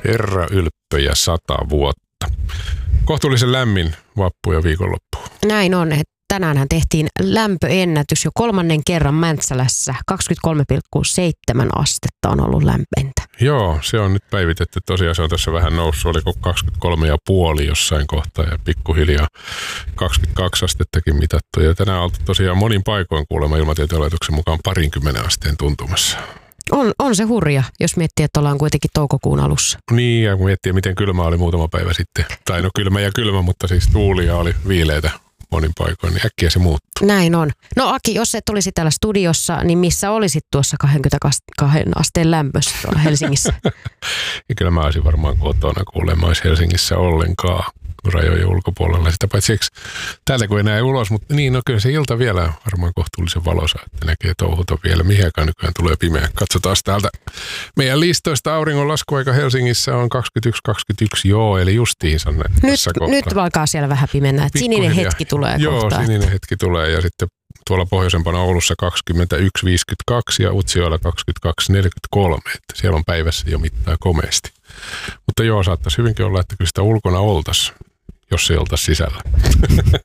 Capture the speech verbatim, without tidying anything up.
Herra ylppöjä sata vuotta. Kohtuullisen lämmin vappu ja viikonloppu. Näin on, että tänäänhän tehtiin lämpöennätys jo kolmannen kerran Mäntsälässä. kaksikymmentäkolme pilkku seitsemän astetta on ollut lämpöintä. Joo, se on nyt päivitetty. Tosiaan se on tässä vähän noussut. Oliko kaksikymmentäkolme pilkku viisi jossain kohtaa ja pikkuhiljaa kaksikymmentäkaksi astettakin mitattu. Ja tänään on oltu tosiaan monin paikoin kuulemma Ilmatieteen laitoksen mukaan parinkymmenen asteen tuntumassa. On, on se hurja, jos miettii, että ollaan kuitenkin toukokuun alussa. Niin, ja kun miettii, miten kylmä oli muutama päivä sitten. Tai no kylmä ja kylmä, mutta siis tuulia oli viileitä monin paikoin, niin äkkiä se muuttuu. Näin on. No Aki, jos et olisi täällä studiossa, niin missä olisit tuossa kaksikymmentäkaksi asteen lämpössä tuolla Helsingissä? Ja kyllä mä olisin varmaan kotona, kuulemma olisi Helsingissä ollenkaan rajojen ulkopuolella. Sitä paitsi eikö täältä kun ei näe ulos, mutta niin, no kyllä se ilta vielä on varmaan kohtuullisen valoisa, että näkee touhuta vielä. Mihinkään nykyään tulee pimeä. Katsotaan täältä meidän listoista auringonlaskuaika Helsingissä on kaksikymmentäyksi kaksikymmentäyksi, joo, eli justiinsa näin. Nyt, nyt alkaa siellä vähän pimennä, että sininen hetki tulee joo, kohta. Joo, sininen hetki tulee ja sitten tuolla pohjoisempana Oulussa kaksikymmentäyksi viisikymmentäkaksi ja Utsjoella kaksikymmentäkaksi neljäkymmentäkolme, että siellä on päivässä jo mittaa komeasti. Mutta joo, saattaisi hyvinkin olla, että kyllä sitä ulkona oltaisiin, jos se oltaisiin sisällä.